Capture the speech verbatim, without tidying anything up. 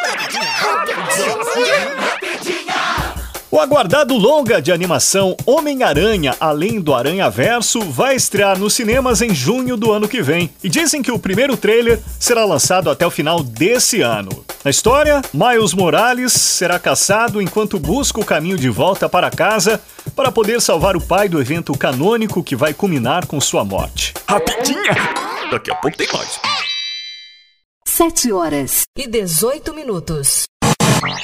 O aguardado longa de animação Homem-Aranha, Além do Aranhaverso, vai estrear nos cinemas em junho do ano que vem. E dizem que o primeiro trailer será lançado até o final desse ano. Na história, Miles Morales será caçado enquanto busca o caminho de volta para casa para poder salvar o pai do evento canônico que vai culminar com sua morte. Rapidinha! Daqui a pouco tem mais. Sete horas e dezoito minutos.